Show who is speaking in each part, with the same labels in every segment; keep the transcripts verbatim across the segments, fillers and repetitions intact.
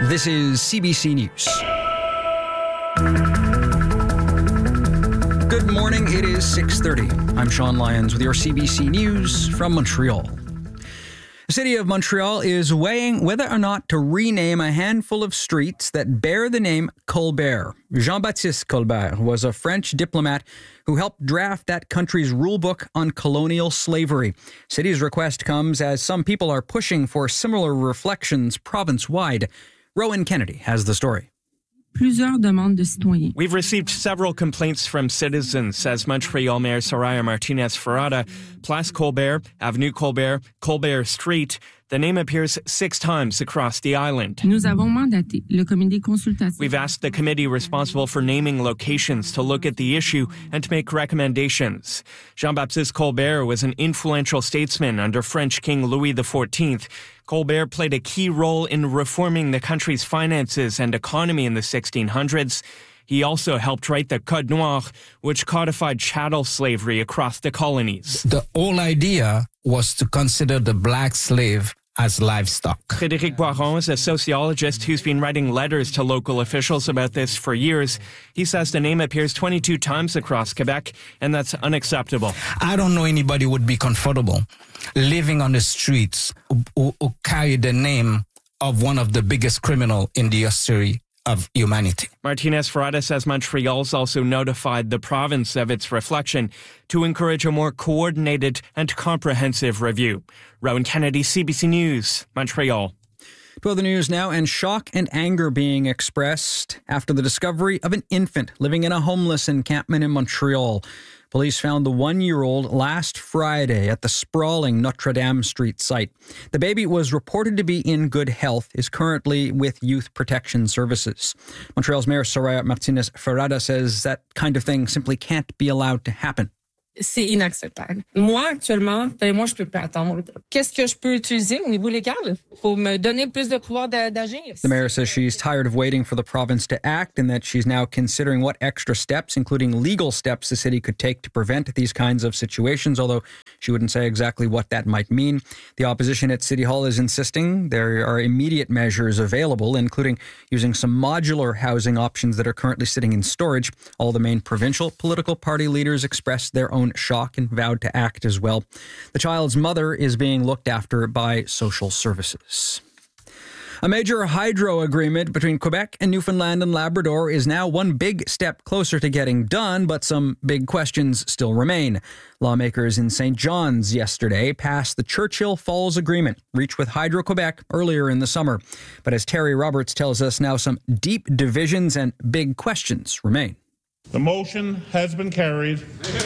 Speaker 1: This is C B C News. Good morning, it is six thirty. I'm Sean Lyons with your C B C News from Montreal. The city of Montreal is weighing whether or not to rename a handful of streets that bear the name Colbert. Jean-Baptiste Colbert was a French diplomat who helped draft that country's rulebook on colonial slavery. City's request comes as some people are pushing for similar reflections province-wide. Rowan Kennedy has the story.
Speaker 2: We've received several complaints from citizens, says Montreal Mayor Soraya Martinez-Ferrada. Place Colbert, Avenue Colbert, Colbert Street. The name appears six times across the island.
Speaker 3: Nous avons mandaté le comité consultatif.
Speaker 2: We've asked the committee responsible for naming locations to look at the issue and to make recommendations. Jean-Baptiste Colbert was an influential statesman under French King Louis the fourteenth. Colbert played a key role in reforming the country's finances and economy in the sixteen hundreds. He also helped write the Code Noir, which codified chattel slavery across the colonies.
Speaker 4: The whole idea was to consider the black slave as livestock.
Speaker 2: Frédéric Boiron is a sociologist who's been writing letters to local officials about this for years. He says the name appears twenty-two times across Quebec, and that's unacceptable.
Speaker 4: I don't know anybody would be comfortable living on the streets who, who carry the name of one of the biggest criminals in the history of humanity.
Speaker 2: Martinez-Ferrada says Montreal's also notified the province of its reflection to encourage a more coordinated and comprehensive review. Rowan Kennedy, C B C News, Montreal.
Speaker 1: To other news now, and shock and anger being expressed after the discovery of an infant living in a homeless encampment in Montreal. Police found the one-year-old last Friday at the sprawling Notre Dame Street site. The baby was reported to be in good health, is currently with Youth Protection Services. Montreal's Mayor Soraya Martinez-Ferrada says that kind of thing simply can't be allowed to happen.
Speaker 5: C'est inacceptable. Moi, actuellement, ben moi, je peux pas attendre. Qu'est-ce que je peux utiliser au niveau légal pour me donner plus de pouvoir d'agir?
Speaker 1: The mayor says she's tired of waiting for the province to act and that she's now considering what extra steps, including legal steps, the city could take to prevent these kinds of situations, although she wouldn't say exactly what that might mean. The opposition at City Hall is insisting there are immediate measures available, including using some modular housing options that are currently sitting in storage. All the main provincial political party leaders expressed their own shock and vowed to act as well. The child's mother is being looked after by social services. A major hydro agreement between Quebec and Newfoundland and Labrador is now one big step closer to getting done, but some big questions still remain. Lawmakers in Saint John's yesterday passed the Churchill Falls Agreement, reached with Hydro-Quebec earlier in the summer. But as Terry Roberts tells us now, some deep divisions and big questions remain.
Speaker 6: The motion has been carried.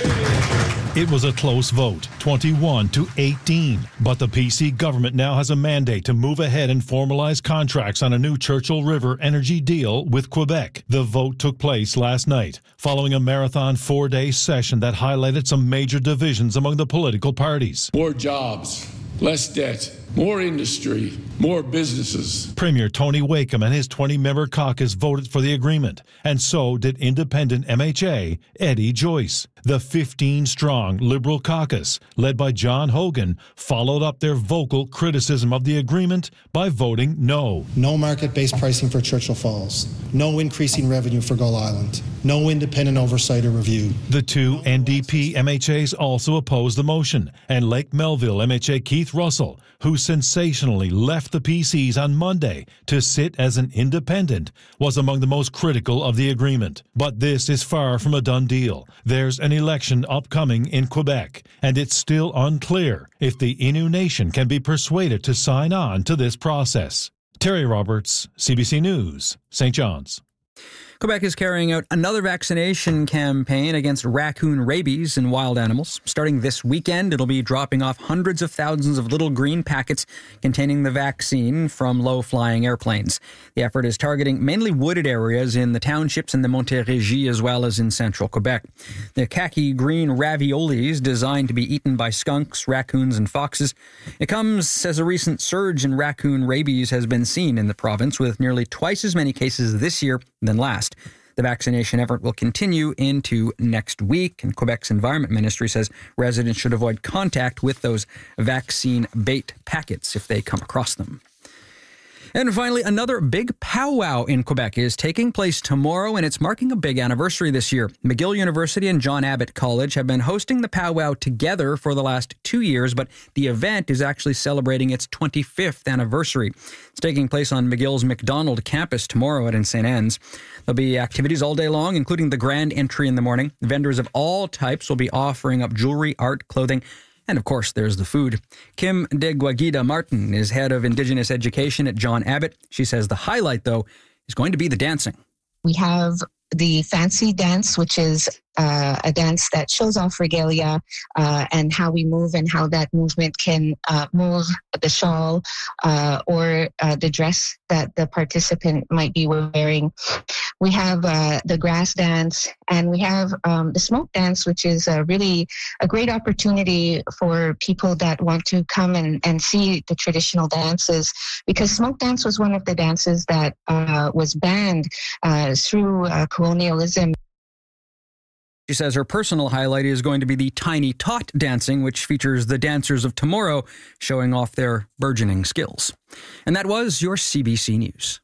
Speaker 7: It was a close vote, twenty-one to eighteen. But the P C government now has a mandate to move ahead and formalize contracts on a new Churchill River energy deal with Quebec. The vote took place last night, following a marathon four-day session that highlighted some major divisions among the political parties.
Speaker 8: More jobs, less debt, more industry, more businesses.
Speaker 7: Premier Tony Wakeham and his twenty-member caucus voted for the agreement, and so did independent M H A Eddie Joyce. The fifteen-strong Liberal caucus, led by John Hogan, followed up their vocal criticism of the agreement by voting no.
Speaker 9: No market-based pricing for Churchill Falls. No increasing revenue for Gull Island. No independent oversight or review.
Speaker 7: The two N D P M H As also opposed the motion, and Lake Melville M H A Keith Russell, who sensationally left the P Cs on Monday to sit as an independent, was among the most critical of the agreement. But this is far from a done deal. There's an election upcoming in Quebec, and it's still unclear if the Innu Nation can be persuaded to sign on to this process. Terry Roberts, C B C News, Saint John's.
Speaker 1: Quebec is carrying out another vaccination campaign against raccoon rabies in wild animals. Starting this weekend, it'll be dropping off hundreds of thousands of little green packets containing the vaccine from low-flying airplanes. The effort is targeting mainly wooded areas in the townships in the Montérégie as well as in central Quebec. The khaki green raviolis, designed to be eaten by skunks, raccoons, and foxes. It comes as a recent surge in raccoon rabies has been seen in the province, with nearly twice as many cases this year than last. The vaccination effort will continue into next week, and Quebec's Environment Ministry says residents should avoid contact with those vaccine bait packets if they come across them. And finally, another big powwow in Quebec is taking place tomorrow, and it's marking a big anniversary this year. McGill University and John Abbott College have been hosting the powwow together for the last two years, but the event is actually celebrating its twenty-fifth anniversary. It's taking place on McGill's McDonald campus tomorrow at Saint Anne's. There'll be activities all day long, including the grand entry in the morning. Vendors of all types will be offering up jewelry, art, clothing, and of course, there's the food. Kim de Guaguida Martin is head of Indigenous Education at John Abbott. She says the highlight, though, is going to be the dancing.
Speaker 10: We have the fancy dance, which is uh, a dance that shows off regalia uh, and how we move and how that movement can uh, move the shawl uh, or uh, the dress that the participant might be wearing. We have uh, the grass dance, and we have um, the smoke dance, which is uh, really a great opportunity for people that want to come and, and see the traditional dances, because smoke dance was one of the dances that uh, was banned uh, through uh, colonialism.
Speaker 1: She says her personal highlight is going to be the tiny tot dancing, which features the dancers of tomorrow showing off their burgeoning skills. And that was your C B C News.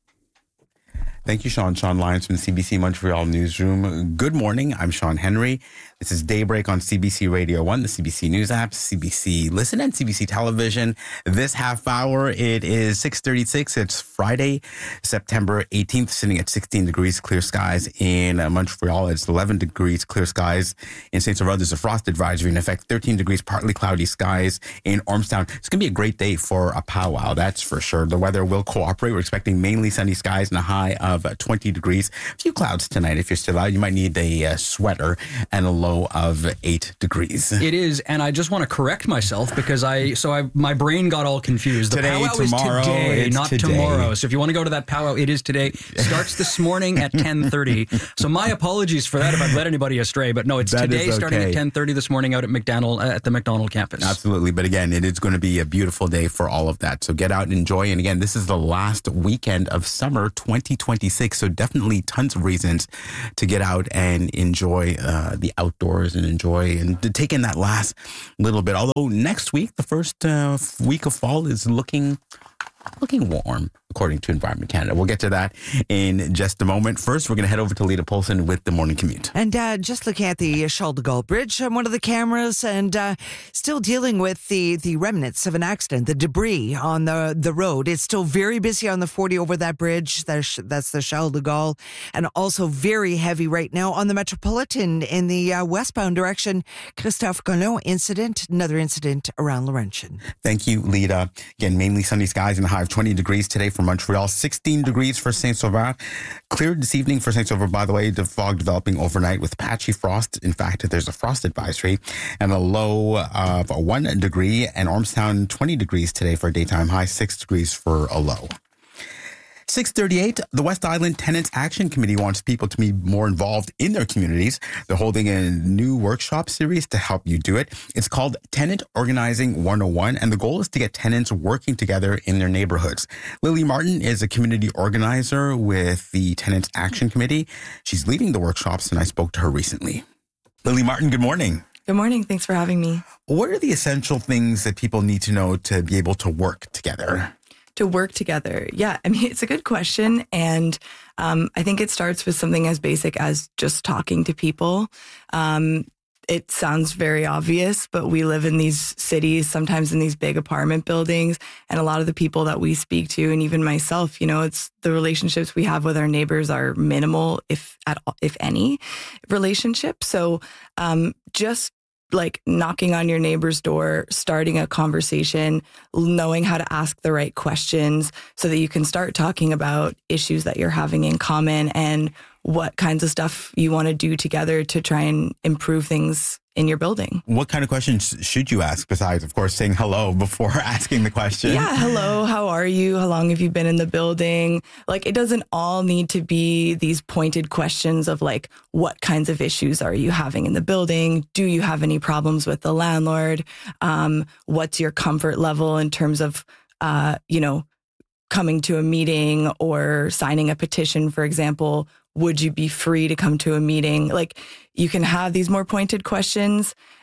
Speaker 11: Thank you, Sean. Sean Lyons from the C B C Montreal Newsroom. Good morning. I'm Sean Henry. This is Daybreak on C B C Radio one, the C B C News app, C B C Listen, and C B C Television. This half hour, it is six thirty-six. It's Friday, September eighteenth, sitting at sixteen degrees, clear skies in uh, Montreal. It's eleven degrees, clear skies in Saint Sauveur. There's a frost advisory in effect. thirteen degrees, partly cloudy skies in Ormstown. It's going to be a great day for a powwow, that's for sure. The weather will cooperate. We're expecting mainly sunny skies and a high of twenty degrees. A few clouds tonight. If you're still out, you might need a uh, sweater, and a low of eight degrees.
Speaker 1: It is, and I just want to correct myself because I so I my brain got all confused. The
Speaker 11: today,
Speaker 1: powwow
Speaker 11: tomorrow,
Speaker 1: is today,
Speaker 11: it's
Speaker 1: not
Speaker 11: today.
Speaker 1: tomorrow. So if you want to go to that powwow, it is today. Starts this morning at ten thirty. So my apologies for that if I've led anybody astray. But no, it's
Speaker 11: That
Speaker 1: today,
Speaker 11: is
Speaker 1: starting
Speaker 11: okay.
Speaker 1: at ten thirty this morning out at McDonald uh, at the McDonald campus.
Speaker 11: Absolutely. But again, it is going to be a beautiful day for all of that. So get out and enjoy. And again, this is the last weekend of summer twenty twenty-six. So definitely tons of reasons to get out and enjoy uh, the outdoors and enjoy and to take in that last little bit. Although next week, the first uh, week of fall is looking looking warm, according to Environment Canada. We'll get to that in just a moment. First, we're going to head over to Lita Polson with the Morning Commute.
Speaker 12: And uh, just looking at the Charles de Gaulle Bridge on one of the cameras, and uh, still dealing with the, the remnants of an accident, the debris on the, the road. It's still very busy on the forty over that bridge. That's, that's the Charles de Gaulle. And also very heavy right now on the Metropolitan in the uh, westbound direction. Christophe Colomb incident, another incident around Laurentian.
Speaker 11: Thank you, Lita. Again, mainly sunny skies and a high of twenty degrees today for Montreal, sixteen degrees for Saint Sauveur. Cleared this evening for Saint Sauveur, by the way. The fog developing overnight with patchy frost. In fact, there's a frost advisory, and a low of one degree. And Ormstown, twenty degrees today for a daytime high, six degrees for a low. six thirty-eight, the West Island Tenants Action Committee wants people to be more involved in their communities. They're holding a new workshop series to help you do it. It's called Tenant Organizing one oh one, and the goal is to get tenants working together in their neighborhoods. Lily Martin is a community organizer with the Tenants Action Committee. She's leading the workshops, and I spoke to her recently. Lily Martin, good morning.
Speaker 13: Good morning. Thanks for having me.
Speaker 11: What are the essential things that people need to know to be able to work together?
Speaker 13: To work together. Yeah, I mean, it's a good question. And um, I think it starts with something as basic as just talking to people. Um, it sounds very obvious, but we live in these cities, sometimes in these big apartment buildings. And a lot of the people that we speak to, and even myself, you know, it's the relationships we have with our neighbors are minimal, if at all, if any relationship. So um, just like knocking on your neighbor's door, starting a conversation, knowing how to ask the right questions so that you can start talking about issues that you're having in common and what kinds of stuff you want to do together to try and improve things in your building.
Speaker 11: What kind of questions should you ask besides, of course, saying hello before asking the question?
Speaker 13: Yeah, hello, how are you? How long have you been in the building? Like, it doesn't all need to be these pointed questions of like, what kinds of issues are you having in the building? Do you have any problems with the landlord? Um, what's your comfort level in terms of, uh, you know, coming to a meeting or signing a petition, for example? Would you be free to come to a meeting? Like, you can have these more pointed questions,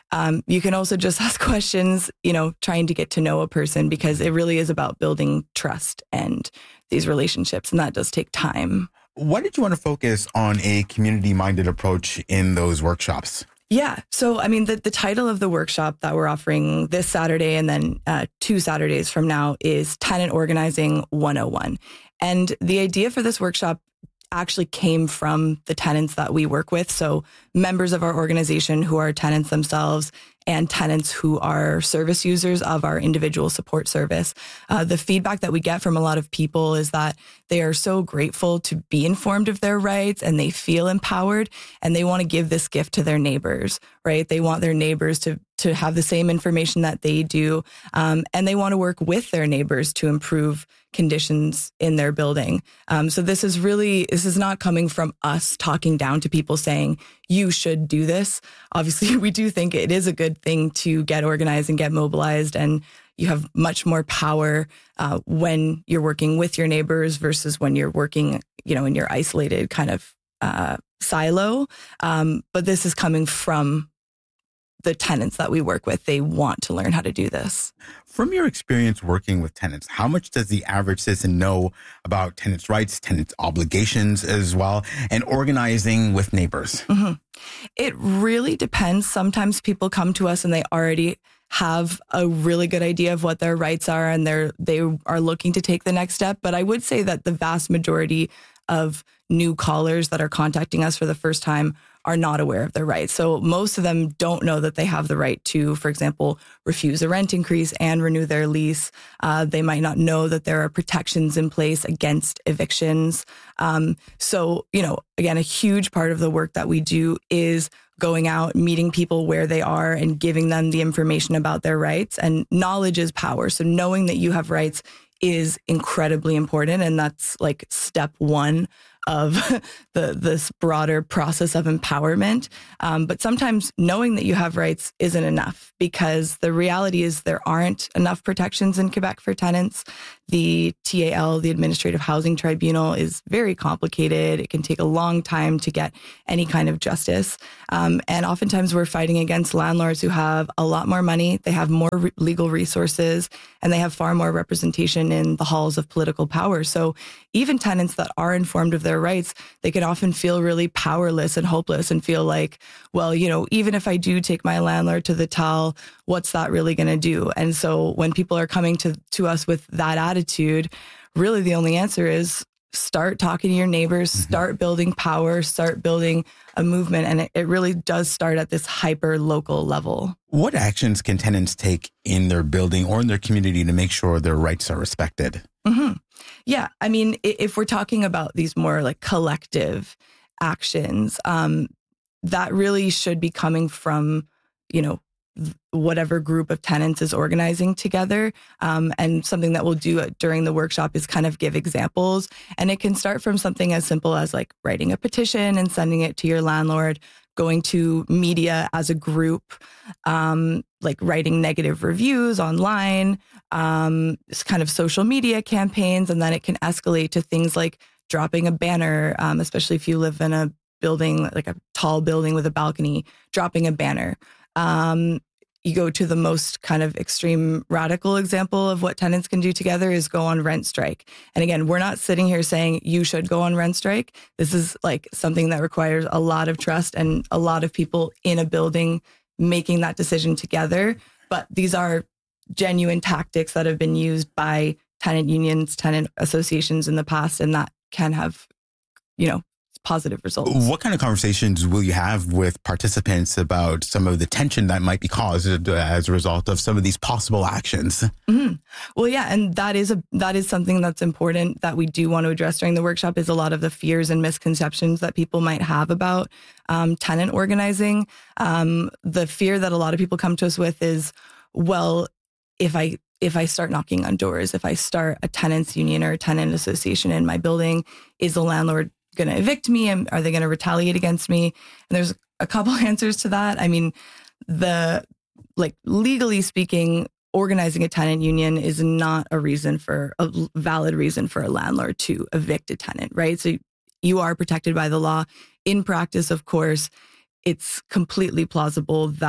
Speaker 13: Um, you can also just ask questions, you know, trying to get to know a person, because it really is about building trust and these relationships, and that does take time.
Speaker 11: Why did you want to focus on a community-minded approach in those workshops?
Speaker 13: Yeah. So, I mean, the, the title of the workshop that we're offering this Saturday and then uh, two Saturdays from now is Tenant Organizing one oh one. And the idea for this workshop actually came from the tenants that we work with. So members of our organization who are tenants themselves and tenants who are service users of our individual support service. Uh, the feedback that we get from a lot of people is that they are so grateful to be informed of their rights, and they feel empowered, and they want to give this gift to their neighbors, right? They want their neighbors to to have the same information that they do, um, and they want to work with their neighbors to improve conditions in their building. Um, so this is really, this is not coming from us talking down to people saying, you should do this. Obviously, we do think it is a good thing to get organized and get mobilized, and you have much more power uh, when you're working with your neighbors versus when you're working, you know, in your isolated kind of uh, silo. Um, but this is coming from the tenants that we work with. They want to learn how to do this.
Speaker 11: From your experience working with tenants, how much does the average citizen know about tenants' rights, tenants' obligations as well, and organizing with neighbors?
Speaker 13: Mm-hmm. It really depends. Sometimes people come to us and they already have a really good idea of what their rights are, and they're they are looking to take the next step. But I would say that the vast majority of new callers that are contacting us for the first time are not aware of their rights. So most of them don't know that they have the right to, for example, refuse a rent increase and renew their lease. Uh, they might not know that there are protections in place against evictions. Um, so, you know, again, a huge part of the work that we do is going out, meeting people where they are and giving them the information about their rights. And knowledge is power. So knowing that you have rights is incredibly important. And that's like step one of the this broader process of empowerment. Um, but sometimes knowing that you have rights isn't enough, because the reality is there aren't enough protections in Quebec for tenants. The T A L, the Administrative Housing Tribunal, is very complicated. It can take a long time to get any kind of justice. Um, and oftentimes we're fighting against landlords who have a lot more money, they have more re- legal resources, and they have far more representation in the halls of political power. So even tenants that are informed of their rights, they can often feel really powerless and hopeless and feel like, well, you know, even if I do take my landlord to the T A L, what's that really going to do? And so when people are coming to, to us with that attitude, really the only answer is start talking to your neighbors, mm-hmm. start building power, start building a movement. And it, it really does start at this hyper local level.
Speaker 11: What actions can tenants take in their building or in their community to make sure their rights are respected?
Speaker 13: Mm-hmm. Yeah. I mean, if we're talking about these more like collective actions, um, that really should be coming from, you know, whatever group of tenants is organizing together. Um, and something that we'll do during the workshop is kind of give examples. And it can start from something as simple as like writing a petition and sending it to your landlord, going to media as a group, um, like writing negative reviews online, um, kind of social media campaigns. And then it can escalate to things like dropping a banner, um, especially if you live in a building, like a tall building with a balcony, dropping a banner. Um, you go to the most kind of extreme radical example of what tenants can do together is go on rent strike. And again, we're not sitting here saying you should go on rent strike. This is like something that requires a lot of trust and a lot of people in a building making that decision together. But these are genuine tactics that have been used by tenant unions, tenant associations in the past, and that can have, you know, positive results.
Speaker 11: What kind of conversations will you have with participants about some of the tension that might be caused as a result of some of these possible actions?
Speaker 13: Mm-hmm. Well, yeah, and that is a that is something that's important that we do want to address during the workshop is a lot of the fears and misconceptions that people might have about um, tenant organizing. Um, the fear that a lot of people come to us with is, well, if I if I start knocking on doors, if I start a tenants union or a tenant association in my building, is the landlord going to evict me? And are they going to retaliate against me? And there's a couple answers to that. I mean, the like legally speaking, organizing a tenant union is not a reason for a valid reason for a landlord to evict a tenant, right? So you are protected by the law. In practice, of course, it's completely plausible that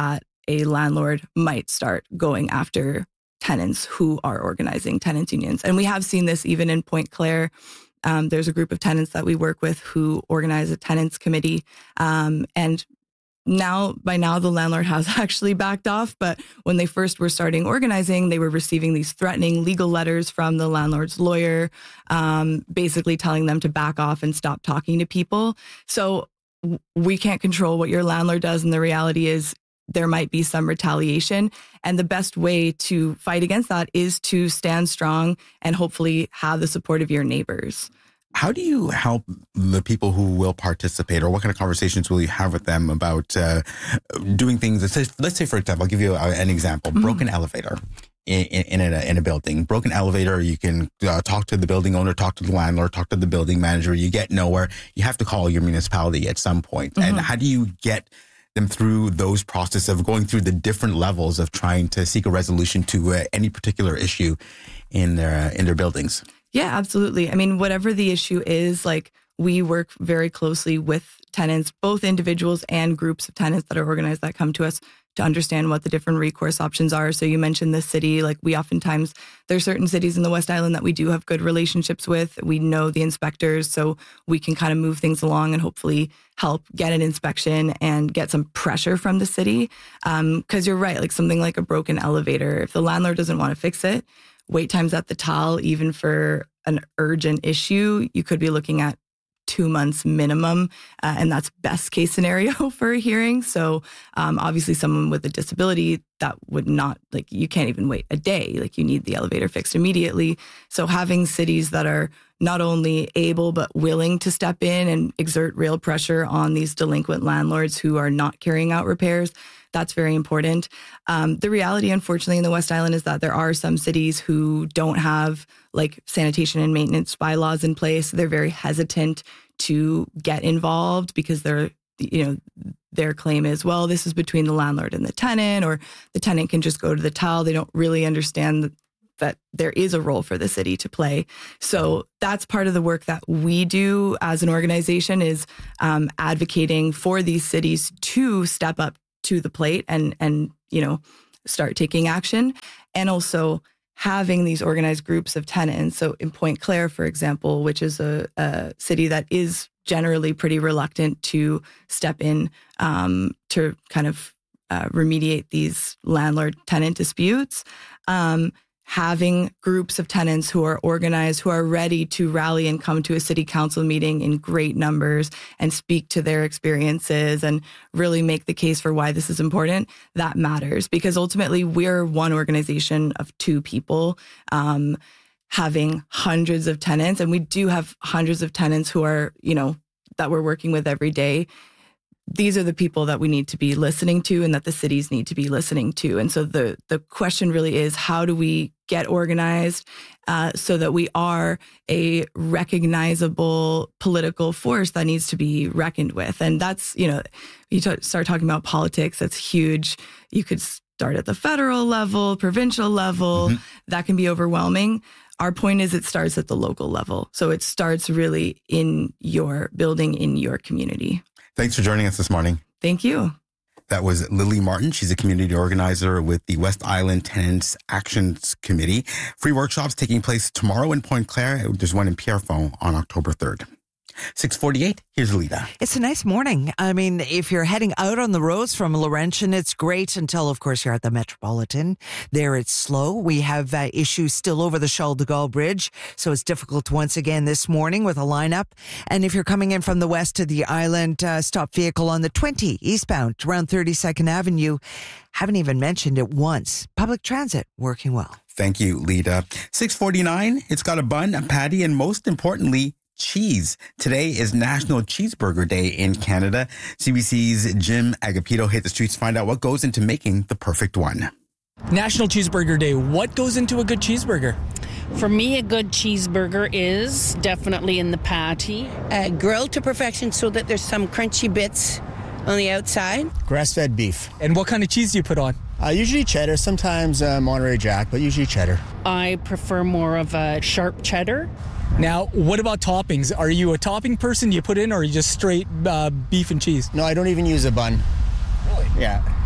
Speaker 13: a landlord might start going after tenants who are organizing tenants unions. And we have seen this even in Pointe Claire. Um, there's a group of tenants that we work with who organize a tenants committee. Um, and now, by now, the landlord has actually backed off. But when they first were starting organizing, they were receiving these threatening legal letters from the landlord's lawyer, um, basically telling them to back off and stop talking to people. So we can't control what your landlord does. And the reality is there might be some retaliation. And the best way to fight against that is to stand strong and hopefully have the support of your neighbors.
Speaker 11: How do you help the people who will participate, or what kind of conversations will you have with them about uh, doing things? Let's say, let's say, for example, I'll give you a, an example, mm-hmm. broken elevator in, in, in, a, in a building. Broken elevator, you can uh, talk to the building owner, talk to the landlord, talk to the building manager. You get nowhere. You have to call your municipality at some point. Mm-hmm. And how do you get them through those processes of going through the different levels of trying to seek a resolution to uh, any particular issue in their, in their buildings?
Speaker 13: Yeah, absolutely. I mean, whatever the issue is, like we work very closely with tenants, both individuals and groups of tenants that are organized that come to us to understand what the different recourse options are. So you mentioned the city, like we oftentimes, there are certain cities in the West Island that we do have good relationships with. We know the inspectors, so we can kind of move things along and hopefully help get an inspection and get some pressure from the city. Um, 'cause you're right, like something like a broken elevator, if the landlord doesn't want to fix it, wait times at the T A L, even for an urgent issue, you could be looking at two months minimum, uh, and that's best case scenario for a hearing. So um, obviously someone with a disability, that would not, like you can't even wait a day, like you need the elevator fixed immediately. So having cities that are not only able but willing to step in and exert real pressure on these delinquent landlords who are not carrying out repairs, that's very important. Um, the reality, unfortunately, in the West Island is that there are some cities who don't have like sanitation and maintenance bylaws in place. They're very hesitant to get involved because they're, you know, their claim is, well, this is between the landlord and the tenant, or the tenant can just go to the T A L. They don't really understand that there is a role for the city to play. So that's part of the work that we do as an organization, is um, advocating for these cities to step up to the plate and, and, you know, start taking action, and also having these organized groups of tenants. So in Pointe Claire, for example, which is a, a city that is generally pretty reluctant to step in um, to kind of uh, remediate these landlord-tenant disputes, um, having groups of tenants who are organized, who are ready to rally and come to a city council meeting in great numbers and speak to their experiences and really make the case for why this is important, that matters. Because ultimately, we're one organization of two people um, having hundreds of tenants. And we do have hundreds of tenants who are, you know, that we're working with every day. These are the people that we need to be listening to and that the cities need to be listening to. And so the the question really is, how do we get organized uh, so that we are a recognizable political force that needs to be reckoned with? And that's, you know, you t- start talking about politics, that's huge. You could start at the federal level, provincial level, mm-hmm. that can be overwhelming. Our point is it starts at the local level. So it starts really in your building, in your community.
Speaker 11: Thanks for joining us this morning.
Speaker 13: Thank you.
Speaker 11: That was Lily Martin. She's a community organizer with the West Island Tenants Actions Committee. Free workshops taking place tomorrow in Pointe Claire. There's one in Pierrefonds on October third. six forty-eight, here's Alita.
Speaker 12: It's a nice morning. I mean, if you're heading out on the roads from Laurentian, it's great until, of course, you're at the Metropolitan. There it's slow. We have uh, issues still over the Charles de Gaulle Bridge, so it's difficult once again this morning with a lineup. And if you're coming in from the west to the island, uh, stop vehicle on the twenty eastbound around thirty-second Avenue. Haven't even mentioned it once. Public transit working well.
Speaker 11: Thank you, Lita. six forty-nine, it's got a bun, a patty, and most importantly, cheese. Today is National Cheeseburger Day in Canada. C B C's Jim Agapito hit the streets to find out what goes into making the perfect one.
Speaker 14: National Cheeseburger Day. What goes into a good cheeseburger?
Speaker 15: For me, a good cheeseburger is definitely in the patty.
Speaker 16: Uh, grilled to perfection so that there's some crunchy bits on the outside.
Speaker 17: Grass-fed beef.
Speaker 14: And what kind of cheese do you put on?
Speaker 17: Uh, usually cheddar, sometimes uh, Monterey Jack, but usually cheddar.
Speaker 15: I prefer more of a sharp cheddar.
Speaker 14: Now, what about toppings? Are you a topping person? Do you put in, or are you just straight uh, beef and cheese?
Speaker 17: No, I don't even use a bun.
Speaker 14: Really?
Speaker 17: Yeah.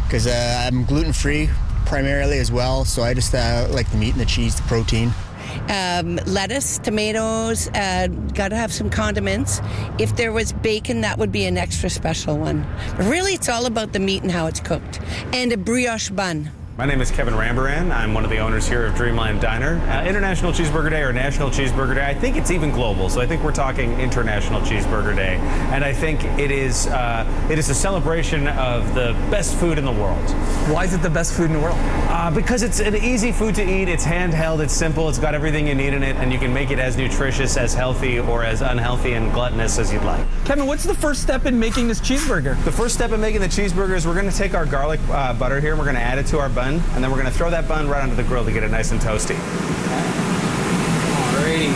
Speaker 17: because uh, I'm gluten-free primarily as well, so I just uh, like the meat and the cheese, the protein.
Speaker 16: Um, lettuce, tomatoes, uh, got to have some condiments. If there was bacon, that would be an extra special one. But really, it's all about the meat and how it's cooked. And a brioche bun.
Speaker 18: My name is Kevin Rambaran. I'm one of the owners here of Dreamland Diner. Uh, International Cheeseburger Day or National Cheeseburger Day, I think it's even global, so I think we're talking International Cheeseburger Day. And I think it is uh, it is a celebration of the best food in the world.
Speaker 14: Why is it the best food in the world?
Speaker 18: Uh, because it's an easy food to eat, it's handheld, it's simple, it's got everything you need in it, and you can make it as nutritious, as healthy, or as unhealthy and gluttonous as you'd like.
Speaker 14: Kevin, what's the first step in making this cheeseburger?
Speaker 18: The first step in making the cheeseburger is we're going to take our garlic uh, butter here and we're going to add it to our bun, and then we're going to throw that bun right onto the grill to get it nice and toasty.
Speaker 14: Alrighty.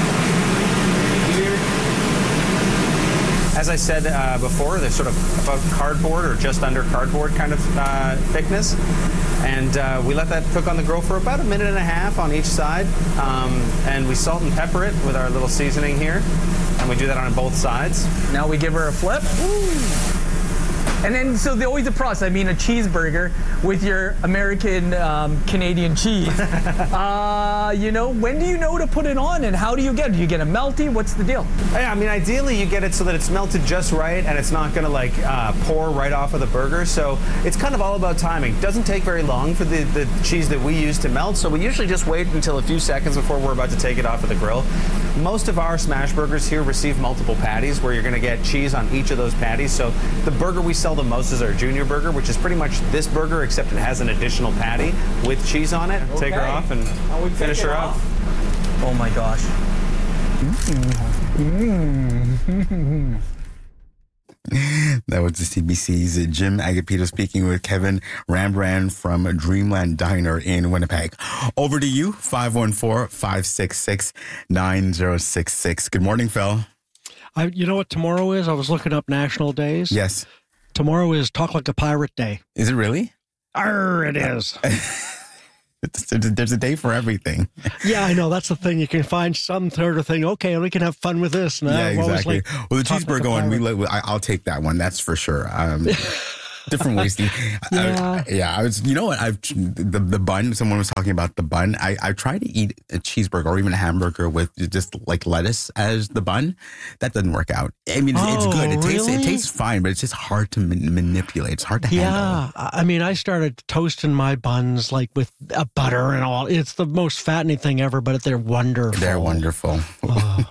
Speaker 18: As I said uh, before, they're sort of about cardboard or just under cardboard kind of uh, thickness. And uh, we let that cook on the grill for about a minute and a half on each side. Um, and we salt and pepper it with our little seasoning here. And we do that on both sides.
Speaker 14: Now we give her a flip. Ooh. And then, so the, always the process. I mean, a cheeseburger with your American um, Canadian cheese. uh, you know, when do you know to put it on, and how do you get it? Do you get a melty? What's the deal?
Speaker 18: Yeah, I mean, ideally you get it so that it's melted just right, and it's not going to like uh, pour right off of the burger. So it's kind of all about timing. It doesn't take very long for the, the cheese that we use to melt. So we usually just wait until a few seconds before we're about to take it off of the grill. Most of our smash burgers here receive multiple patties, where you're going to get cheese on each of those patties. So the burger we sell the most is our junior burger, which is pretty much this burger, except it has an additional patty with cheese on it. Okay. Take her off and finish her off. off.
Speaker 14: Oh my gosh.
Speaker 11: Mm. That was the C B C's Jim Agapito speaking with Kevin Rambran from Dreamland Diner in Winnipeg. Over to you, five one four, five six six, nine zero six six. Good morning, Phil.
Speaker 19: I, you know what tomorrow is? I was looking up national days.
Speaker 11: Yes.
Speaker 19: Tomorrow is Talk Like a Pirate Day.
Speaker 11: Is it really?
Speaker 19: Arr, it is.
Speaker 11: There's a day for everything.
Speaker 19: Yeah, I know. That's the thing. You can find some sort of thing. Okay, we can have fun with this. And
Speaker 11: yeah,
Speaker 19: I've
Speaker 11: exactly.
Speaker 19: Like,
Speaker 11: well, the cheeseburger like one, we let, I, I'll take that one. That's for sure. Um, different wasting.
Speaker 19: Yeah.
Speaker 11: I, yeah. I was, you know what? I've, the, the bun, someone was talking about the bun. I, I try to eat a cheeseburger or even a hamburger with just like lettuce as the bun. That doesn't work out. I mean, it's,
Speaker 19: oh,
Speaker 11: it's good. It tastes,
Speaker 19: really?
Speaker 11: it tastes fine, but it's just hard to man- manipulate. It's hard to handle.
Speaker 19: Yeah. I mean, I started toasting my buns like with a butter and all. It's the most fattening thing ever, but they're wonderful.
Speaker 11: They're wonderful. Oh.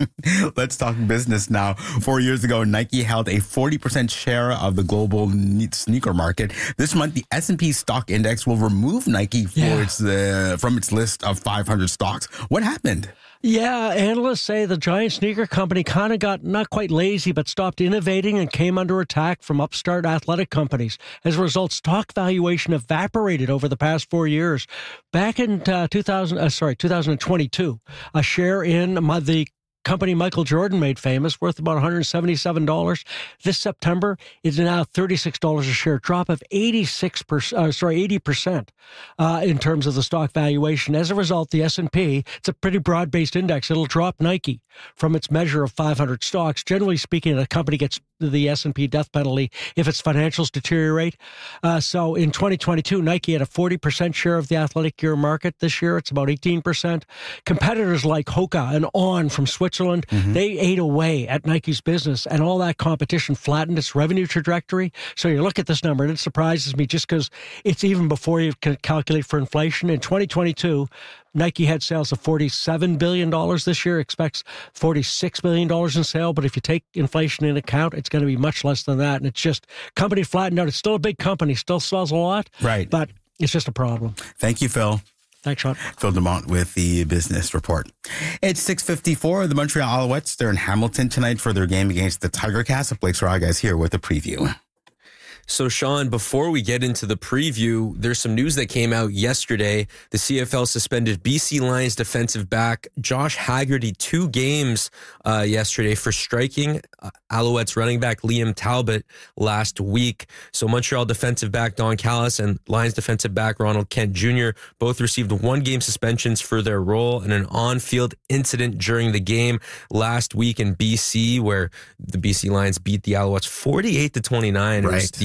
Speaker 11: Let's talk business now. Four years ago, Nike held a forty percent share of the global sneaker market. This month, the S and P stock index will remove Nike for
Speaker 19: yeah.
Speaker 11: its uh, from its list of five hundred stocks. What happened?
Speaker 19: Yeah, analysts say the giant sneaker company kind of got not quite lazy, but stopped innovating and came under attack from upstart athletic companies. As a result, stock valuation evaporated over the past four years. Back in uh, two thousand, uh, sorry, two thousand twenty-two, a share in my, the company Michael Jordan made famous, worth about one hundred seventy-seven dollars. This September, it's now thirty-six dollars a share, drop of eighty-six percent, uh, sorry, eighty percent uh, in terms of the stock valuation. As a result, the S and P, it's a pretty broad-based index. It'll drop Nike from its measure of five hundred stocks. Generally speaking, a company gets the S and P death penalty if its financials deteriorate. Uh, so in twenty twenty-two, Nike had a forty percent share of the athletic gear market. This year, it's about eighteen percent. Competitors like Hoka and On from Switzerland, mm-hmm. they ate away at Nike's business, and all that competition flattened its revenue trajectory. So you look at this number, and it surprises me just because it's even before you can calculate for inflation. In twenty twenty-two, Nike had sales of forty-seven billion dollars this year, expects forty-six billion dollars in sale. But if you take inflation into account, it's going to be much less than that. And it's just company flattened out. It's still a big company, still sells a lot.
Speaker 11: Right.
Speaker 19: But it's just a problem.
Speaker 11: Thank you, Phil.
Speaker 19: Thanks, Sean.
Speaker 11: Phil Dumont with the Business Report. It's six fifty-four. The Montreal Alouettes, they're in Hamilton tonight for their game against the Tiger Cats. Blake Saraga is here with a preview.
Speaker 20: So, Sean, before we get into the preview, there's some news that came out yesterday. The C F L suspended B C Lions defensive back Josh Haggerty two games uh, yesterday for striking uh, Alouettes running back Liam Talbot last week. So Montreal defensive back Don Callis and Lions defensive back Ronald Kent Junior both received one-game suspensions for their role in an on-field incident during the game last week in B C, where the B C Lions beat the Alouettes forty-eight to twenty-nine.
Speaker 11: Right.
Speaker 20: It was the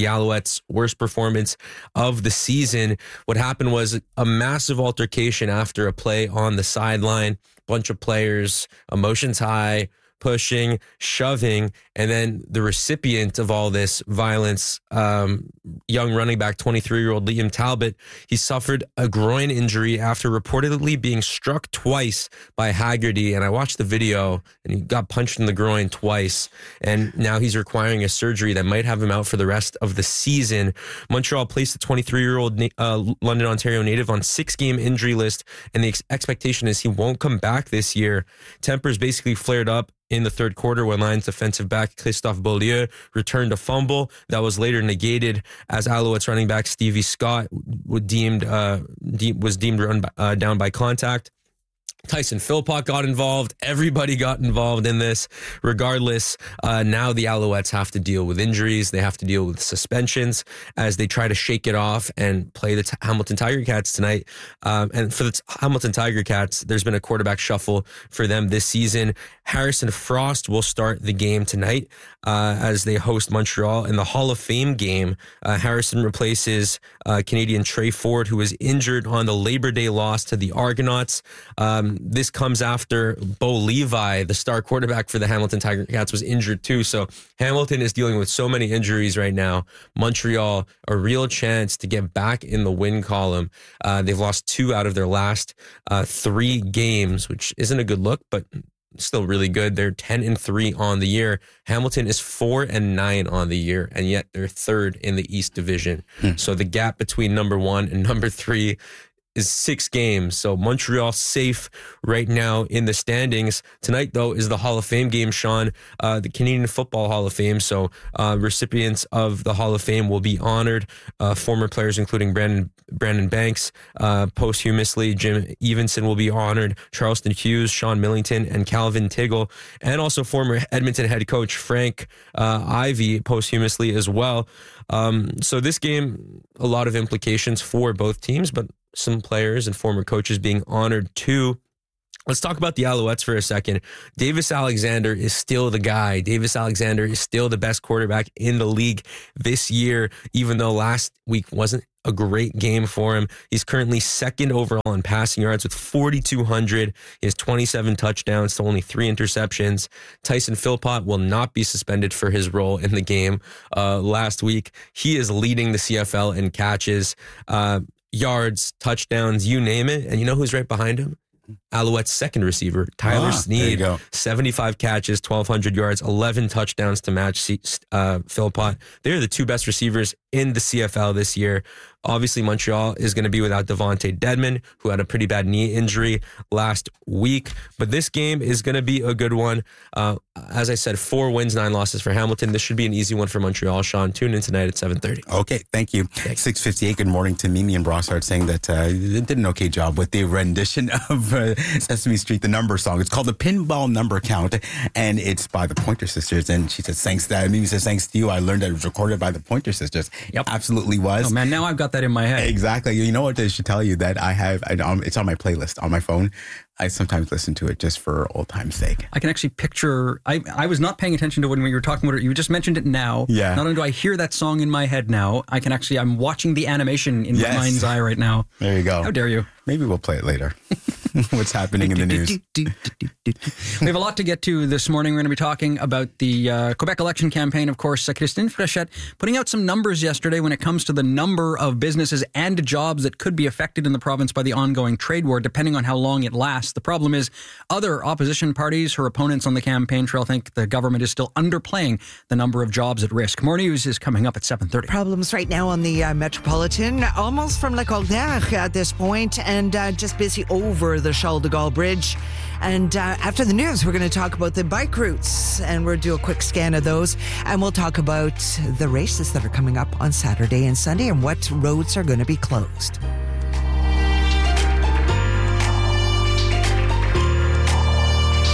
Speaker 20: Alouettes' worst performance of the season. What happened was a massive altercation after a play on the sideline. Bunch of players, emotions high, pushing, shoving, and then the recipient of all this violence, um, young running back, twenty-three-year-old Liam Talbot, he suffered a groin injury after reportedly being struck twice by Haggerty. And I watched the video, and he got punched in the groin twice, and now he's requiring a surgery that might have him out for the rest of the season. Montreal placed the twenty-three-year-old uh, London, Ontario native on six-game injury list, and the ex- expectation is he won't come back this year. Tempers basically flared up in the third quarter when Lions defensive back Christophe Beaulieu returned a fumble that was later negated as Alouettes running back Stevie Scott deemed uh, de- was deemed run by, uh, down by contact. Tyson Philpott got involved. Everybody got involved in this. Regardless, uh, now the Alouettes have to deal with injuries. They have to deal with suspensions as they try to shake it off and play the T- Hamilton Tiger Cats tonight. Um, and for the T- Hamilton Tiger Cats, there's been a quarterback shuffle for them this season. Harrison Frost will start the game tonight uh, as they host Montreal in the Hall of Fame game. Uh, Harrison replaces uh, Canadian Trey Ford, who was injured on the Labor Day loss to the Argonauts. Um, This comes after Bo Levi, the star quarterback for the Hamilton Tiger Cats, was injured too. So Hamilton is dealing with so many injuries right now. Montreal, a real chance to get back in the win column. Uh, they've lost two out of their last uh, three games, which isn't a good look, but still really good. They're ten and three on the year. Hamilton is four and nine on the year, and yet they're third in the East Division. Hmm. So the gap between number one and number three is six games. So Montreal safe right now in the standings. Tonight, though, is the Hall of Fame game, Sean, uh, the Canadian Football Hall of Fame. So uh, recipients of the Hall of Fame will be honored. Uh, former players, including Brandon Brandon Banks, uh, posthumously, Jim Evenson will be honored, Charleston Hughes, Sean Millington, and Calvin Tiggle, and also former Edmonton head coach Frank uh, Ivey posthumously as well. Um, so this game, a lot of implications for both teams, but some players and former coaches being honored too. Let's talk about the Alouettes for a second. Davis Alexander is still the guy. Davis Alexander is still the best quarterback in the league this year, even though last week wasn't a great game for him. He's currently second overall in passing yards with forty-two hundred. He has twenty-seven touchdowns to only three interceptions. Tyson Philpott will not be suspended for his role in the game uh, last week. He is leading the C F L in catches, uh, yards, touchdowns, you name it. And you know who's right behind him? Alouette's second receiver, Tyler
Speaker 11: ah,
Speaker 20: Snead, seventy-five catches, twelve hundred yards, eleven touchdowns to match uh, Philpott. They're the two best receivers in the C F L this year. Obviously, Montreal is going to be without Devontae Dedmon, who had a pretty bad knee injury last week. But this game is going to be a good one. Uh, as I said, four wins, nine losses for Hamilton. This should be an easy one for Montreal. Sean, tune in tonight at seven thirty.
Speaker 11: Okay, thank you. six fifty-eight, good morning to Mimi and Brossard saying that uh, they did an okay job with the rendition of uh, Sesame Street, the number song. It's called the Pinball Number Count, and it's by the Pointer Sisters. And she says, thanks to that. Mimi says, thanks to you. I learned that it was recorded by the Pointer Sisters.
Speaker 1: Yep.
Speaker 11: Absolutely was.
Speaker 1: Oh, man, now I've got that in my head.
Speaker 11: Exactly. You know what? I should tell you that I have, I, um, it's on my playlist on my phone. I sometimes listen to it just for old time's sake.
Speaker 1: I can actually picture, I, I was not paying attention to when we were talking about it. You just mentioned it now.
Speaker 11: Yeah.
Speaker 1: Not only do I hear that song in my head now, I can actually, I'm watching the animation in
Speaker 11: Yes.
Speaker 1: my mind's eye right now.
Speaker 11: There you go.
Speaker 1: How dare you?
Speaker 11: Maybe we'll play it later. What's happening in the news?
Speaker 1: We have a lot to get to this morning. We're going to be talking about the uh, Quebec election campaign. Of course, uh, Christine Frechette putting out some numbers yesterday when it comes to the number of businesses and jobs that could be affected in the province by the ongoing trade war, depending on how long it lasts. The problem is other opposition parties, her opponents on the campaign trail, think the government is still underplaying the number of jobs at risk. More news is coming up at seven thirty.
Speaker 12: Problems right now on the uh, Metropolitan, almost from La Cordaire at this point, and uh, just busy over the Charles de Gaulle Bridge. And uh, after the news, we're going to talk about the bike routes, and we'll do a quick scan of those, and we'll talk about the races that are coming up on Saturday and Sunday and what roads are going to be closed.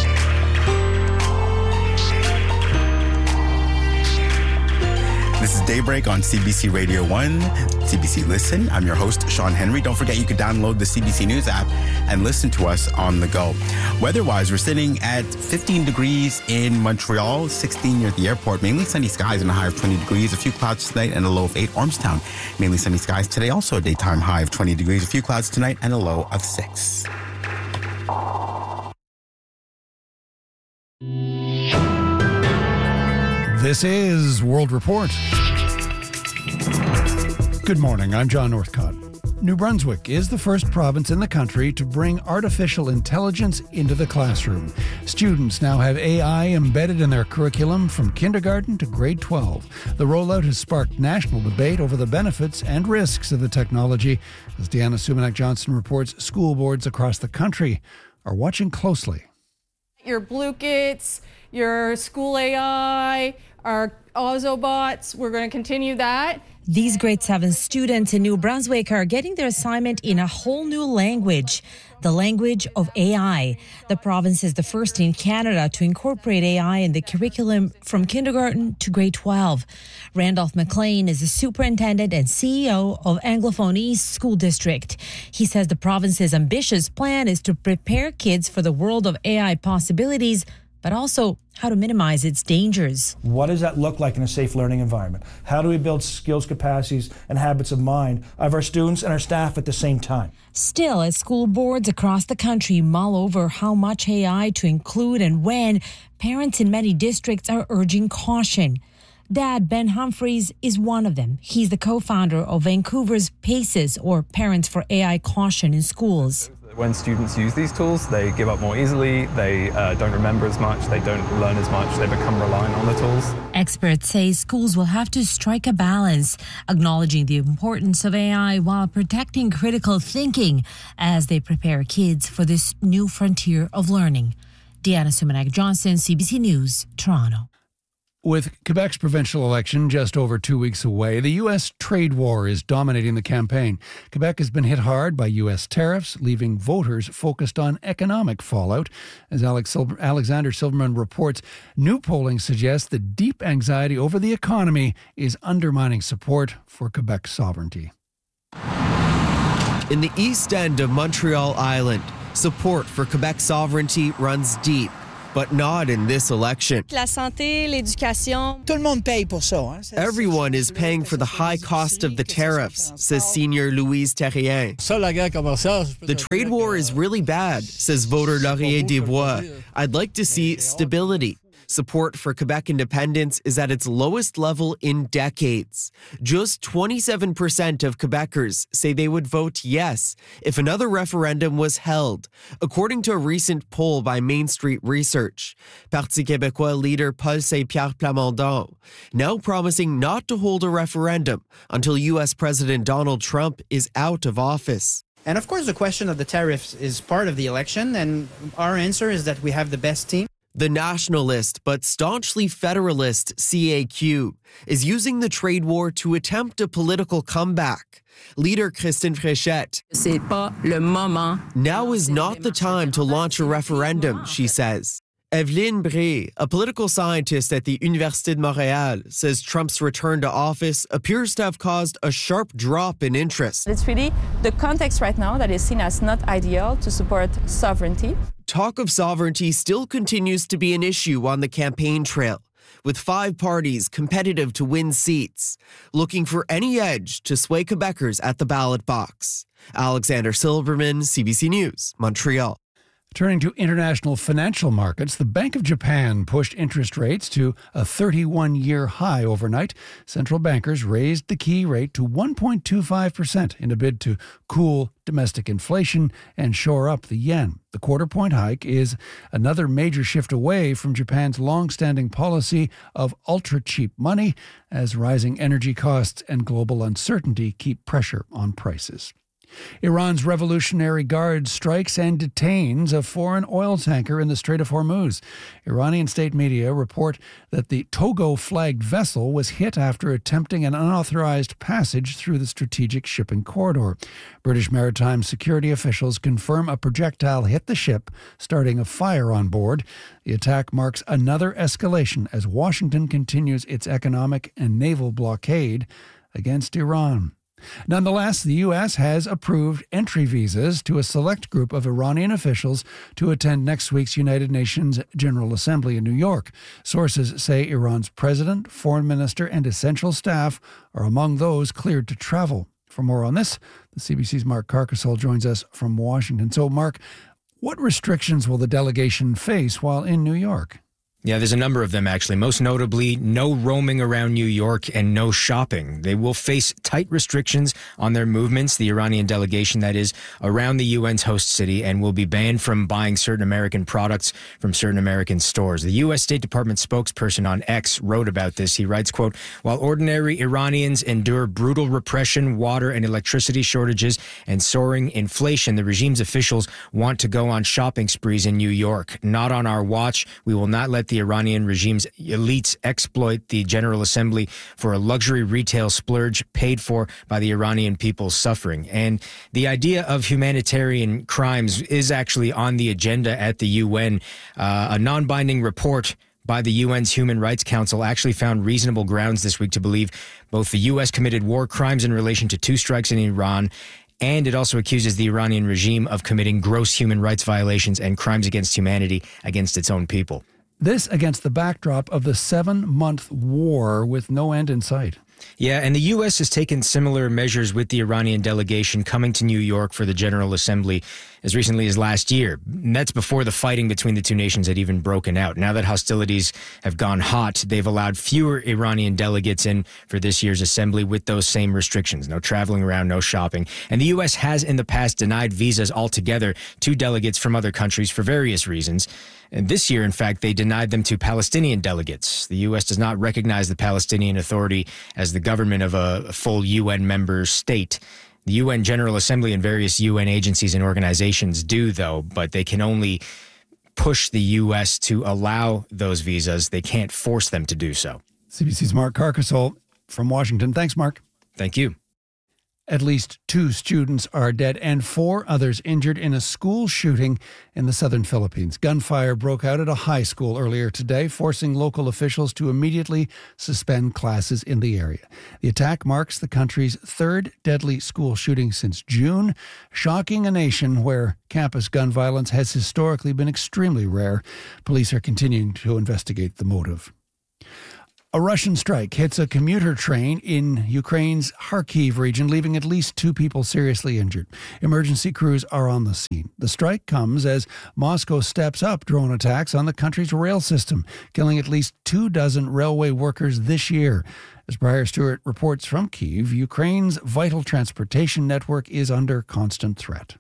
Speaker 11: This is Daybreak on C B C Radio one, C B C Listen. I'm your host, Sean Henry. Don't forget you can download the C B C News app and listen to us on the go. Weather-wise, we're sitting at fifteen degrees in Montreal, sixteen near the airport. Mainly sunny skies and a high of twenty degrees. A few clouds tonight and a low of eight. Ormstown, mainly sunny skies today. Also a daytime high of twenty degrees. A few clouds tonight and a low of six.
Speaker 21: This is World Report. Good morning, I'm John Northcott. New Brunswick is the first province in the country to bring artificial intelligence into the classroom. Students now have A I embedded in their curriculum from kindergarten to grade twelve. The rollout has sparked national debate over the benefits and risks of the technology. As Deanna Sumanak-Johnson reports, school boards across the country are watching closely.
Speaker 22: Your Blue-Kits, your School A I, our Ozobots, we're going to continue that.
Speaker 23: These grade seven students in New Brunswick are getting their assignment in a whole new language, the language of A I. The province is the first in Canada to incorporate A I in the curriculum from kindergarten to grade twelve. Randolph McLean is the superintendent and C E O of Anglophone East School District. He says the province's ambitious plan is to prepare kids for the world of A I possibilities, but also how to minimize its dangers.
Speaker 24: What does that look like in a safe learning environment? How do we build skills, capacities, and habits of mind of our students and our staff at the same time?
Speaker 23: Still, as school boards across the country mull over how much A I to include and when, parents in many districts are urging caution. Dad Ben Humphreys is one of them. He's the co-founder of Vancouver's PACES, or Parents for A I Caution in Schools.
Speaker 25: When students use these tools, they give up more easily, they uh, don't remember as much, they don't learn as much, they become reliant on the tools.
Speaker 23: Experts say schools will have to strike a balance, acknowledging the importance of A I while protecting critical thinking as they prepare kids for this new frontier of learning. Deanna Sumanak-Johnson, C B C News, Toronto.
Speaker 21: With Quebec's provincial election just over two weeks away, the U S trade war is dominating the campaign. Quebec has been hit hard by U S tariffs, leaving voters focused on economic fallout. As Alex Silver, Alexander Silverman reports, new polling suggests that deep anxiety over the economy is undermining support for Quebec's sovereignty.
Speaker 26: In the east end of Montreal Island, support for Quebec's sovereignty runs deep. But not in this election.
Speaker 27: La santé, l'éducation.
Speaker 28: Tout le monde paye pour ça. Hein?
Speaker 26: Everyone is paying for the high cost of the tariffs, says senior Louise Terrien. The trade war is really bad, says voter Laurier Desbois. I'd like to see stability. Support for Quebec independence is at its lowest level in decades. Just twenty-seven percent of Quebecers say they would vote yes if another referendum was held, according to a recent poll by Main Street Research. Parti Québécois leader Paul Saint-Pierre Plamondon now promising not to hold a referendum until U S President Donald Trump is out of office.
Speaker 28: And of course, the question of the tariffs is part of the election, and our answer is that we have the best team.
Speaker 26: The nationalist but staunchly federalist C A Q is using the trade war to attempt a political comeback. Leader Christine Fréchette.
Speaker 27: C'est pas le moment.
Speaker 26: Now is not the time to launch a referendum, she says. Evelyne Bré, a political scientist at the Université de Montréal, says Trump's return to office appears to have caused a sharp drop in interest.
Speaker 29: It's really the context right now that is seen as not ideal to support sovereignty.
Speaker 26: Talk of sovereignty still continues to be an issue on the campaign trail, with five parties competitive to win seats, looking for any edge to sway Quebecers at the ballot box. Alexander Silverman, C B C News, Montreal.
Speaker 21: Turning to international financial markets, the Bank of Japan pushed interest rates to a thirty-one-year high overnight. Central bankers raised the key rate to one point two five percent in a bid to cool domestic inflation and shore up the yen. The quarter-point hike is another major shift away from Japan's long-standing policy of ultra-cheap money, as rising energy costs and global uncertainty keep pressure on prices. Iran's Revolutionary Guard strikes and detains a foreign oil tanker in the Strait of Hormuz. Iranian state media report that the Togo-flagged vessel was hit after attempting an unauthorized passage through the strategic shipping corridor. British maritime security officials confirm a projectile hit the ship, starting a fire on board. The attack marks another escalation as Washington continues its economic and naval blockade against Iran. Nonetheless, the U S has approved entry visas to a select group of Iranian officials to attend next week's United Nations General Assembly in New York. Sources say Iran's president, foreign minister, and essential staff are among those cleared to travel. For more on this, the C B C's Mark Carcasole joins us from Washington. So, Mark, what restrictions will the delegation face while in New York?
Speaker 2: Yeah, there's a number of them, actually. Most notably, no roaming around New York and no shopping. They will face tight restrictions on their movements, the Iranian delegation, that is, around the U N's host city, and will be banned from buying certain American products from certain American stores. The U S State Department spokesperson on X wrote about this. He writes, quote, while ordinary Iranians endure brutal repression, water and electricity shortages, and soaring inflation, the regime's officials want to go on shopping sprees in New York. Not on our watch. We will not let the Iranian regime's elites exploit the General Assembly for a luxury retail splurge paid for by the Iranian people's suffering. And the idea of humanitarian crimes is actually on the agenda at the U N. Uh, a non-binding report by the U N's Human Rights Council actually found reasonable grounds this week to believe both the U S committed war crimes in relation to two strikes in Iran, and it also accuses the Iranian regime of committing gross human rights violations and crimes against humanity against its own people.
Speaker 21: This against the backdrop of the seven-month war with no end in sight.
Speaker 2: Yeah, and the U S has taken similar measures with the Iranian delegation coming to New York for the General Assembly as recently as last year. And that's before the fighting between the two nations had even broken out. Now that hostilities have gone hot, they've allowed fewer Iranian delegates in for this year's assembly with those same restrictions. No traveling around, no shopping. And the U S has in the past denied visas altogether to delegates from other countries for various reasons. And this year, in fact, they denied them to Palestinian delegates. The U S does not recognize the Palestinian Authority as the government of a full U N member state. The U N General Assembly and various U N agencies and organizations do, though, but they can only push the U S to allow those visas. They can't force them to do so.
Speaker 21: C B C's Mark Carcasole from Washington. Thanks, Mark.
Speaker 2: Thank you.
Speaker 21: At least two students are dead and four others injured in a school shooting in the southern Philippines. Gunfire broke out at a high school earlier today, forcing local officials to immediately suspend classes in the area. The attack marks the country's third deadly school shooting since June, shocking a nation where campus gun violence has historically been extremely rare. Police are continuing to investigate the motive. A Russian strike hits a commuter train in Ukraine's Kharkiv region, leaving at least two people seriously injured. Emergency crews are on the scene. The strike comes as Moscow steps up drone attacks on the country's rail system, killing at least two dozen railway workers this year. As Briar Stewart reports from Kyiv, Ukraine's vital transportation network is under constant threat.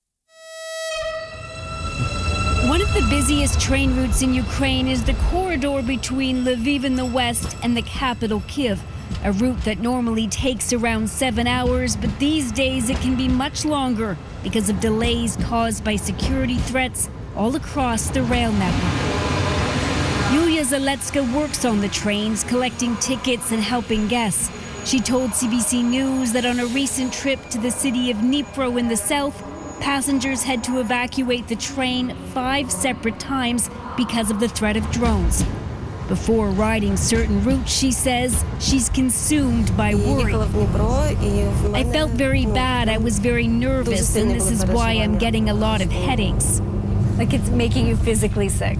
Speaker 3: One of the busiest train routes in Ukraine is the corridor between Lviv in the west and the capital Kyiv, a route that normally takes around seven hours, but these days it can be much longer because of delays caused by security threats all across the rail network. Yulia Zaletska works on the trains, collecting tickets and helping guests. She told C B C News that on a recent trip to the city of Dnipro in the south, passengers had to evacuate the train five separate times because of the threat of drones. Before riding certain routes, she says she's consumed by worry. I felt very bad, I was very nervous, and this is why I'm getting a lot of headaches. Like it's making you physically sick.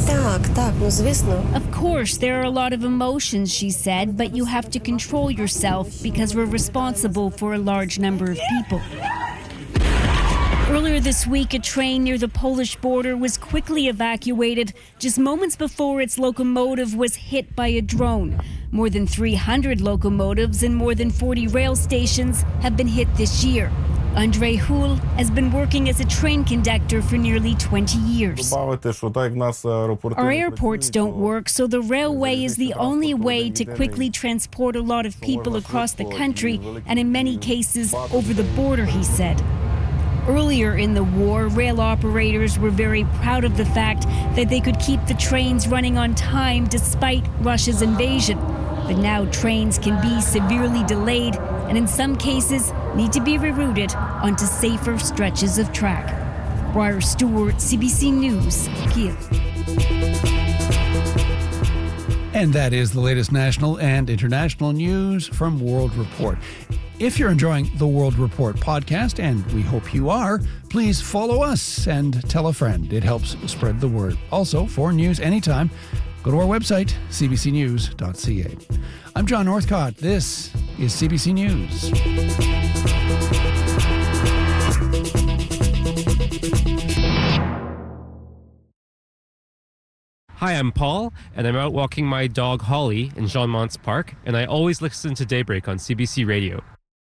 Speaker 3: Of course, there are a lot of emotions, she said, but you have to control yourself because we're responsible for a large number of people. Earlier this week, a train near the Polish border was quickly evacuated just moments before its locomotive was hit by a drone. More than three hundred locomotives and more than forty rail stations have been hit this year. Andre Houle has been working as a train conductor for nearly twenty years. Our airports don't work, so the railway is the only way to quickly transport a lot of people across the country and in many cases over the border, he said. Earlier in the war, rail operators were very proud of the fact that they could keep the trains running on time despite Russia's invasion. But now trains can be severely delayed and in some cases need to be rerouted onto safer stretches of track. Briar Stewart, C B C News, Kyiv.
Speaker 21: And that is the latest national and international news from World Report. If you're enjoying the World Report podcast, and we hope you are, please follow us and tell a friend. It helps spread the word. Also, for news anytime, go to our website, c b c news dot c a. I'm John Northcott. This is C B C News.
Speaker 4: Hi, I'm Paul, and I'm out walking my dog Holly in Jean Monts Park, and I always listen to Daybreak on C B C Radio.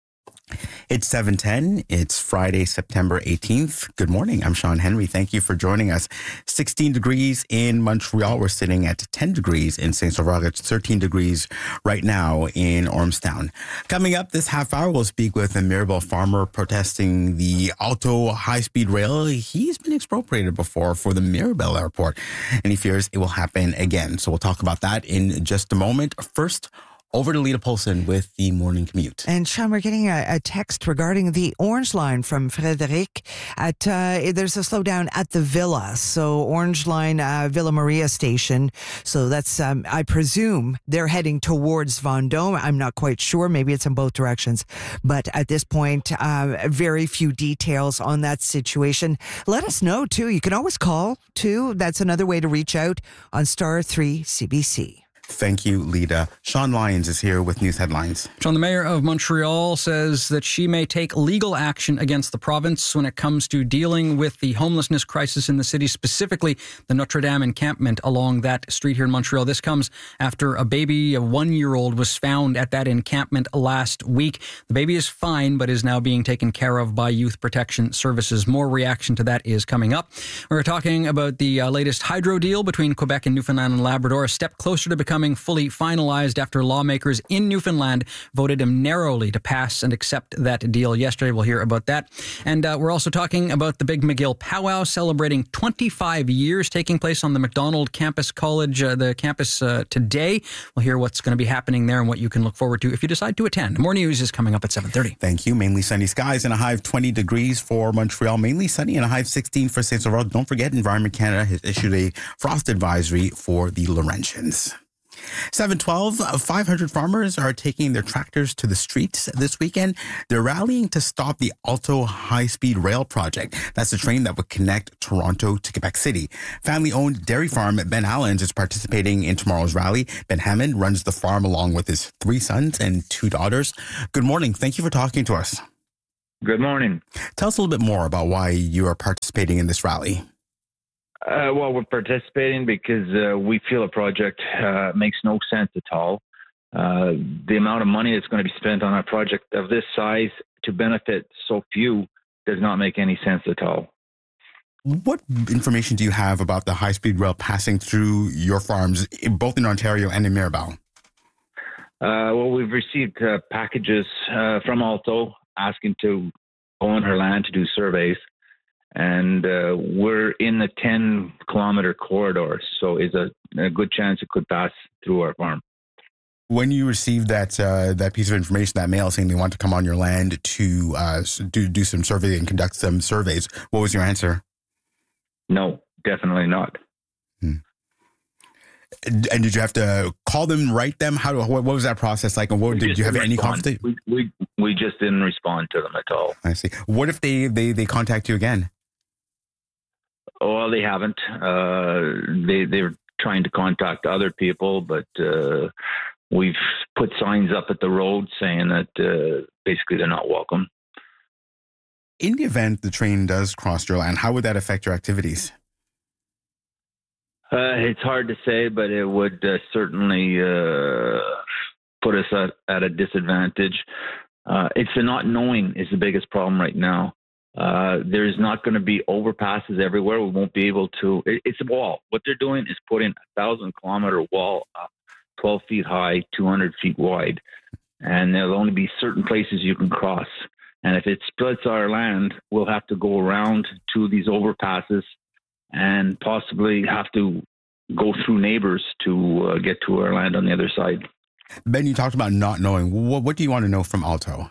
Speaker 11: It's seven ten. It's Friday, September eighteenth. Good morning. I'm Sean Henry. Thank you for joining us. sixteen degrees in Montreal. We're sitting at ten degrees in Saint-Sauveur. It's thirteen degrees right now in Ormstown. Coming up this half hour, we'll speak with a Mirabel farmer protesting the Alto high-speed rail. He's been expropriated before for the Mirabel airport, and he fears it will happen again. So we'll talk about that in just a moment. First, over to Lita Polson with the morning commute.
Speaker 12: And Sean, we're getting a, a text regarding the Orange Line from Frederic. At uh, there's a slowdown at the Villa, so Orange Line uh, Villa Maria station. So that's um, I presume they're heading towards Vendôme. I'm not quite sure. Maybe it's in both directions. But at this point, uh, very few details on that situation. Let us know too. You can always call too. That's another way to reach out on star three C B C.
Speaker 11: Thank you, Lita. Sean Lyons is here with news headlines.
Speaker 1: Sean, the mayor of Montreal says that she may take legal action against the province when it comes to dealing with the homelessness crisis in the city, specifically the Notre Dame encampment along that street here in Montreal. This comes after a baby, a one-year-old, was found at that encampment last week. The baby is fine, but is now being taken care of by Youth Protection Services. More reaction to that is coming up. We're talking about the uh, latest hydro deal between Quebec and Newfoundland and Labrador, a step closer to becoming fully finalized after lawmakers in Newfoundland voted him narrowly to pass and accept that deal yesterday. We'll hear about that. And uh, we're also talking about the Big McGill Powwow celebrating twenty-five years, taking place on the McDonald Campus College, uh, the campus uh, today. We'll hear what's going to be happening there and what you can look forward to if you decide to attend. More news is coming up at seven thirty.
Speaker 11: Thank you. Mainly sunny skies and a high of twenty degrees for Montreal. Mainly sunny and a high of sixteen for Saint-Sauveur. Don't forget, Environment Canada has issued a frost advisory for the Laurentians. seven twelve, five hundred farmers are taking their tractors to the streets this weekend. They're rallying to stop the Alto high-speed rail project. That's the train that would connect Toronto to Quebec City. Family-owned dairy farm Ben Allen's is participating in tomorrow's rally. Ben Hammond runs the farm along with his three sons and two daughters. Good morning. Thank you for talking to us.
Speaker 5: Good morning.
Speaker 11: Tell us a little bit more about why you are participating in this rally.
Speaker 5: Uh, well, we're participating because uh, we feel a project uh, makes no sense at all. Uh, the amount of money that's going to be spent on a project of this size to benefit so few does not make any sense at all.
Speaker 11: What information do you have about the high-speed rail passing through your farms, both in Ontario and in Mirabel?
Speaker 5: Uh, well, we've received uh, packages uh, from Alto asking to go on her land to do surveys. And uh, we're in the ten kilometer corridor, so it's a, a good chance it could pass through our farm.
Speaker 11: When you received that uh, that piece of information, that mail saying they want to come on your land to uh, do do some survey and conduct some surveys, what was your answer?
Speaker 5: No, definitely not.
Speaker 11: Hmm. And did you have to call them, write them? How? What, what was that process like? And what, did you have any conflict?
Speaker 5: We, we we just didn't respond to them at all.
Speaker 11: I see. What if they they, they contact you again?
Speaker 5: Well, they haven't. Uh, they, they're trying to contact other people, but uh, we've put signs up at the road saying that uh, basically they're not welcome.
Speaker 11: In the event the train does cross your land, how would that affect your activities?
Speaker 5: Uh, it's hard to say, but it would uh, certainly uh, put us at, at a disadvantage. Uh, it's the not knowing is the biggest problem right now. Uh, there's not going to be overpasses everywhere. We won't be able to. It, it's a wall. What they're doing is putting a thousand kilometer wall up, twelve feet high, two hundred feet wide, and there'll only be certain places you can cross. And if it splits our land, we'll have to go around to these overpasses and possibly have to go through neighbors to uh, get to our land on the other side.
Speaker 11: Ben, you talked about not knowing. What, what do you want to know from Alto?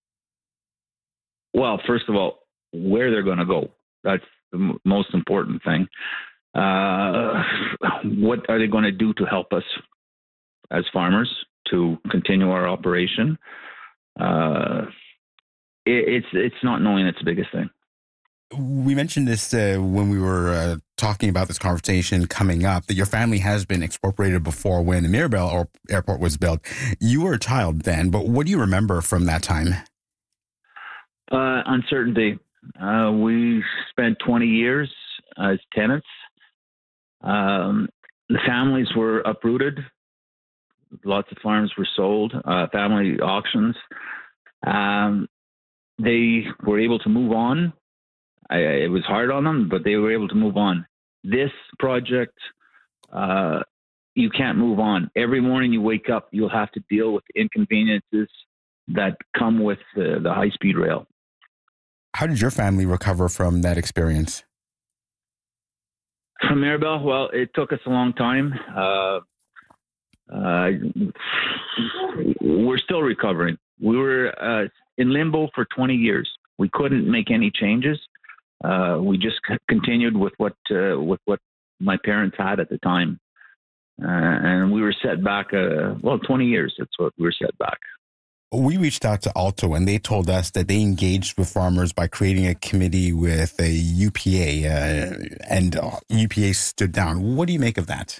Speaker 5: Well, first of all, where they're going to go. That's the m- most important thing. Uh, what are they going to do to help us as farmers to continue our operation? Uh, it, it's it's not knowing that's the biggest thing.
Speaker 11: We mentioned this uh, when we were uh, talking about this conversation coming up, that your family has been expropriated before when the Mirabel or airport was built. You were a child then, but what do you remember from that time?
Speaker 5: Uh, uncertainty. Uh, we spent twenty years as tenants. Um, the families were uprooted. Lots of farms were sold, uh, family auctions. Um, they were able to move on. I, it was hard on them, but they were able to move on. This project, uh, you can't move on. Every morning you wake up, you'll have to deal with the inconveniences that come with uh, the high-speed rail.
Speaker 11: How did your family recover from that experience?
Speaker 5: From Mirabel, well, it took us a long time. Uh, uh, we're still recovering. We were uh, in limbo for twenty years. We couldn't make any changes. Uh, we just c- continued with what uh, with what my parents had at the time, uh, and we were set back. Uh, well, twenty years. That's what we were set back.
Speaker 11: We reached out to Alto, and they told us that they engaged with farmers by creating a committee with a U P A, uh, and uh, U P A stood down. What do you make of that?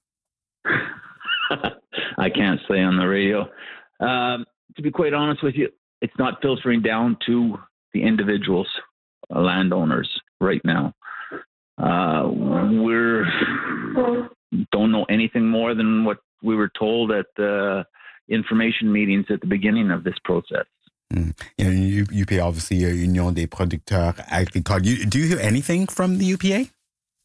Speaker 5: I can't say on the radio. Um, to be quite honest with you, it's not filtering down to the individuals, uh, landowners right now. Uh, we're don't know anything more than what we were told at the information meetings at the beginning of this process.
Speaker 11: Mm. You know, U P A, obviously, uh, Union des producteurs agricoles. You, do you hear anything from the U P A?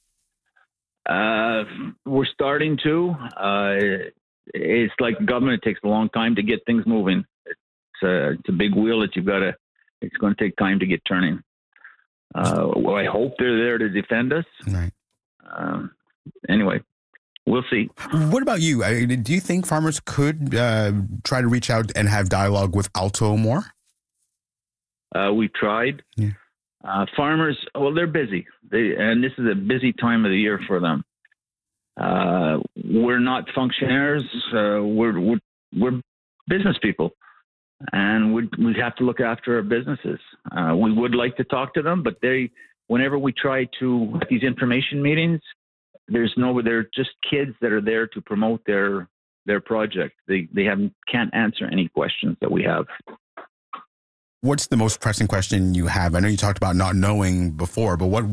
Speaker 5: Uh, we're starting to. Uh, it's like government. It takes a long time to get things moving. It's a, it's a big wheel that you've got to, it's going to take time to get turning. Uh, well, I hope they're there to defend us.
Speaker 11: Right.
Speaker 5: Um, anyway, we'll see.
Speaker 11: What about you? I, do you think farmers could uh, try to reach out and have dialogue with Alto more?
Speaker 5: Uh, we've tried.
Speaker 11: Yeah.
Speaker 5: Uh, farmers, well, they're busy. They, and this is a busy time of the year for them. Uh, we're not functionaries. Uh, we're, we're, we're business people. And we we have to look after our businesses. Uh, we would like to talk to them, but they, whenever we try to, at these information meetings, there's no, they're just kids that are there to promote their their project. They they haven't can't answer any questions that we have.
Speaker 11: What's the most pressing question you have? I know you talked about not knowing before, but what